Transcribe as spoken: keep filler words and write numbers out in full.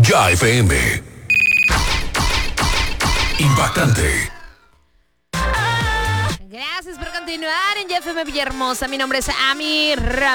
Ya F M. Impactante. Gracias por continuar en Ya F M Villahermosa. Mi nombre es Ami Ramírez.